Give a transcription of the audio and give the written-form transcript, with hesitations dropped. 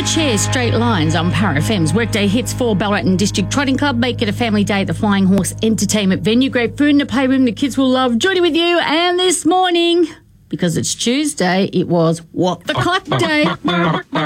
Chairs, Straight Lines on Para FM's Workday Hits for Ballarat and District Trotting Club. Make it a family day at the Flying Horse Entertainment Venue. Great food in the playroom the kids will love. Joining with you, and this morning, because it's Tuesday, it was What the Clock Day.